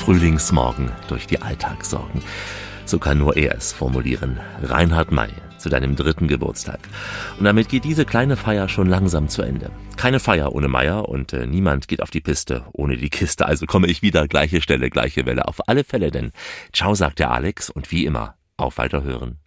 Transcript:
Frühlingsmorgen durch die Alltagssorgen. So kann nur er es formulieren. Reinhard May, zu deinem 3. Geburtstag. Und damit geht diese kleine Feier schon langsam zu Ende. Keine Feier ohne Meier und niemand geht auf die Piste ohne die Kiste. Also komme ich wieder, gleiche Stelle, gleiche Welle. Auf alle Fälle denn. Ciao, sagt der Alex und wie immer, auf Weiterhören.